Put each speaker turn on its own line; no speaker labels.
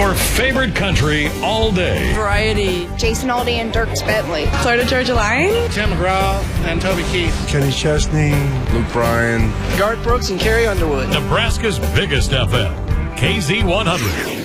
Your favorite country all day.
Variety.
Jason Aldean and Dierks Bentley.
Florida Georgia Line.
Tim McGraw and Toby Keith.
Kenny Chesney.
Luke Bryan.
Garth Brooks and Carrie Underwood.
Nebraska's biggest FM. KZ100.